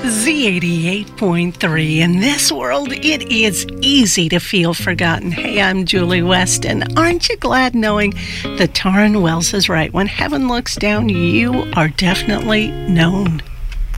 Z88.3. In this world, it is easy to feel forgotten. Hey, I'm Julie West, and aren't you glad knowing that Taryn Wells is right? When heaven looks down, you are definitely known.